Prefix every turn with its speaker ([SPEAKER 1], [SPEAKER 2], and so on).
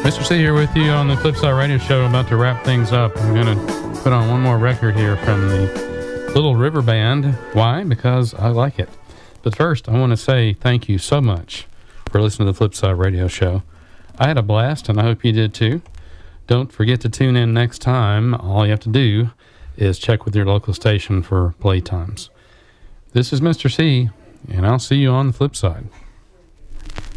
[SPEAKER 1] Mr. C here with you on the Flipside Radio Show. I'm about to wrap things up. I'm going to put on one more record here from the Little River Band. Why? Because I like it. But first, I want to say thank you so much for listening to the Flipside Radio Show. I had a blast, and I hope you did too. Don't forget to tune in next time. All you have to do is check with your local station for playtimes. This is Mr. C, and I'll see you on the flip side.